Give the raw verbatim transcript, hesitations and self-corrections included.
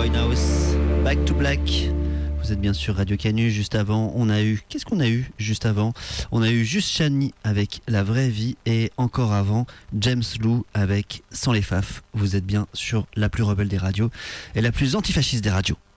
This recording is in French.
Winehouse, Back to Black. Vous êtes bien sûr Radio Canu. Juste avant, on a eu... Qu'est-ce qu'on a eu juste avant ? On a eu juste Shani avec La Vraie Vie et encore avant, James Lou avec Sans les Faf. Vous êtes bien sur la plus rebelle des radios et la plus antifasciste des radios.